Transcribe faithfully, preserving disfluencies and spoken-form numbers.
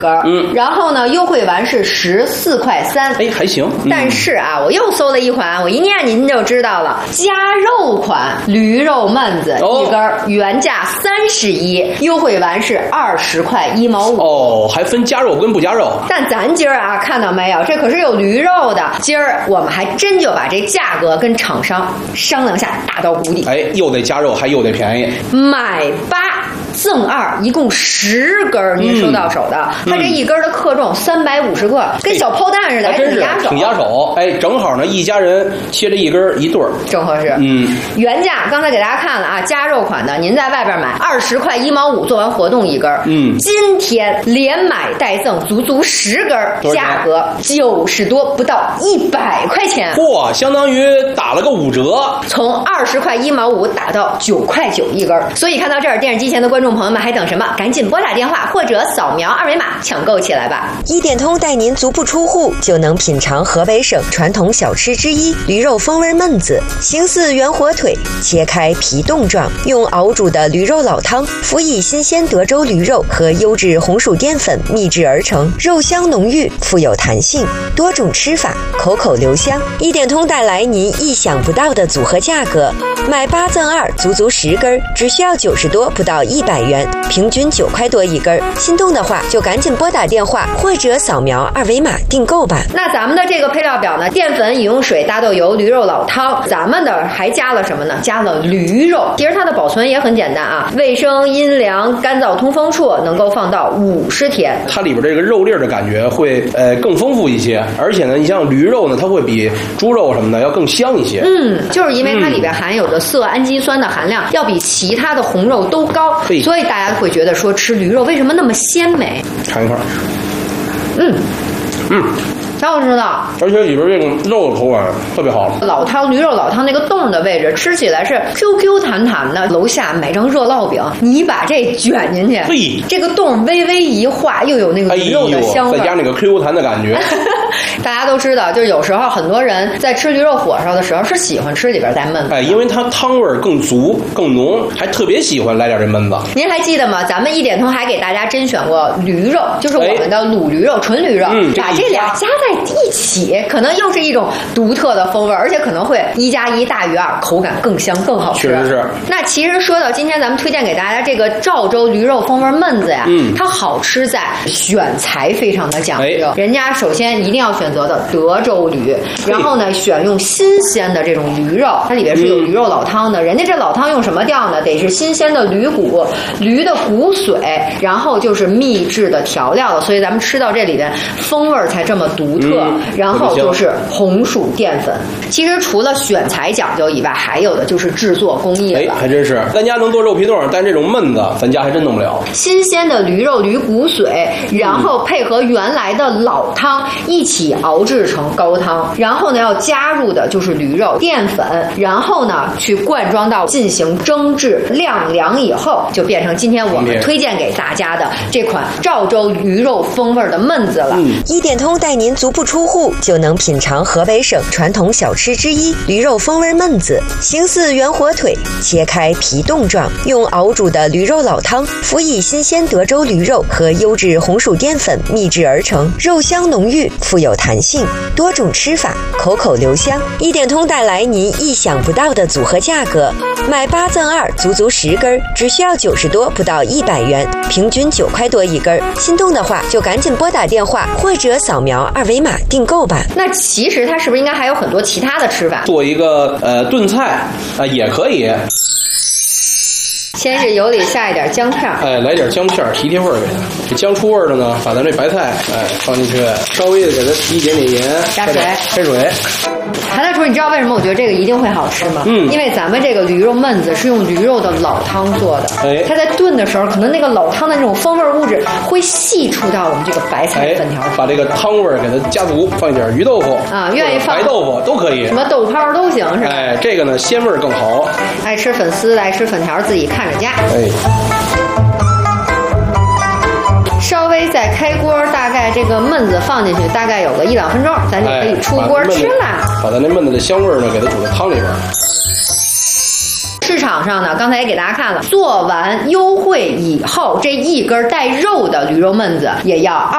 根，嗯，然后呢，优惠完是十四块三， 哎，还行。 嗯、但是啊，我又搜了一款，我一念您就知道了，加肉款驴肉焖子、哦、一根原价三十一，优惠完是二十块一毛五。 哦，还分加肉跟不加肉。 但咱今儿啊，看到没有，这可是有驴肉的。今儿我们还真就把这价格跟厂商商量下，打到谷底。 哎，又得加肉，还又得便宜， 买八赠二，一共十根您收到手的。嗯、它这一根的克重三百五十克，跟小炮弹似的，还挺压手， 挺压手。哎，正好呢，一家人切这一根一对儿， 正合适。 嗯， 原价刚才给大家看了啊，加肉款的，您在外边买二十块一毛五，做完活动一根。嗯，今天连买带赠，足足十根，价格九十多，不到一百块钱。 嚯，相当于打了个五折， 从二十块一毛五打到九块九一根。所以看到这儿，电视机前的观众朋友们还等什么？赶紧拨打电话或者扫描二维码抢购起来吧！ 一点通带您足不出户就能品尝河北省传统小吃之一驴肉风味焖子，形似圆火腿，切开皮冻状，用熬煮的驴肉老汤，辅以新鲜德州驴肉和优质红薯淀粉秘制而成，肉香浓郁，富有弹性，多种吃法，口口留香。一点通带来您意想不到的组合价格，买八赠二，足足十根，只需要九十多，不到一百元，平均九块多一根。心动的话就赶紧拨打电话或者扫描二维码订购吧。 那咱们的这个配料表呢，淀粉、饮用水、大豆油、驴肉老汤，咱们的还加了什么呢？加了驴肉。其实它的保存也很简单啊，卫生、阴凉、干燥、通风处，能够放到五十天。 它里边这个肉粒的感觉会呃更丰富一些，而且呢，你像驴肉呢，它会比猪肉什么的要更香一些。 嗯，就是因为它里边含有的色氨基酸的含量要比其他的红肉都高，所以大家会觉得说吃驴肉为什么那么鲜美？ 尝一块。 嗯嗯。 挺好吃的， 而且里边这种肉的口感特别好。 老汤驴肉老汤那个冻的位置，吃起来是 Q Q 弹弹的。楼下买张热烙饼，你把这卷进去，这个冻微微一化，又有那个驴肉的香味， 哎、再加那个 Q Q 弹的感觉。 大家都知道，就是有时候很多人在吃驴肉火烧的时候是喜欢吃里边带焖子， 哎，因为它汤味更足、更浓，还特别喜欢来点这焖子。 您还记得吗？咱们一点通还给大家甄选过驴肉，就是我们的卤驴肉、哎、纯驴肉，嗯、把这俩加在一起，可能又是一种独特的风味，而且可能会一加一大于二，口感更香更好吃。 确实是。 那其实说到今天咱们推荐给大家这个赵州驴肉风味焖子呀，嗯，它好吃在选材非常的讲究，哎、人家首先一定要选择的德州驴，然后呢选用新鲜的这种驴肉，它里边是有驴肉老汤的，嗯、人家这老汤用什么调呢？得是新鲜的驴骨、驴的骨髓，然后就是秘制的调料了，所以咱们吃到这里边风味才这么独特。嗯然后就是红薯淀粉。其实除了选材讲究以外，还有的就是制作工艺了。 哎，还真是，咱家能做肉皮冻，但这种焖子咱家还真弄不了。 新鲜的驴肉、驴骨髓，然后配合原来的老汤一起熬制成高汤，然后呢要加入的就是驴肉淀粉，然后呢去灌装到进行蒸制晾凉以后，就变成今天我们推荐给大家的这款赵州驴肉风味的焖子了。 嗯、一点通带您足不出户就能品尝河北省传统小吃之一驴肉风味焖子，形似圆火腿，切开皮冻状，用熬煮的驴肉老汤，辅以新鲜德州驴肉和优质红薯淀粉秘制而成，肉香浓郁，富有弹性，多种吃法，口口留香。一点通带来您意想不到的组合价格，买八赠二，足足十根，只需要九十多，不到一百元，平均九块多一根。心动的话就赶紧拨打电话或者扫描二维码订购吧。 那其实它是不是应该还有很多其他的吃法？ 做一个呃炖菜啊、呃、也可以。 先是油里下一点姜片， 哎，来点姜片提提味儿给它。这姜出味儿的呢，把咱这白菜哎放进去，稍微的给它提一点点盐， 加水， 开水。 韩大厨，你知道为什么我觉得这个一定会好吃吗？嗯，因为咱们这个驴肉焖子是用驴肉的老汤做的，哎，它在炖的时候，可能那个老汤的那种风味物质会析出到我们这个白菜粉条， 哎、把这个汤味儿给它加足，放一点鱼豆腐啊，愿意放白豆腐都可以， 什么豆泡都行，是吧？ 哎，这个呢鲜味儿更好。 爱吃粉丝的，爱吃粉条，自己看着加。哎。稍微再开锅，大概这个焖子放进去，大概有个一两分钟，咱就可以出锅吃啦。 把咱那焖子的香味呢，给它煮到汤里边。 市场上呢，刚才也给大家看了，做完优惠以后，这一根带肉的驴肉焖子也要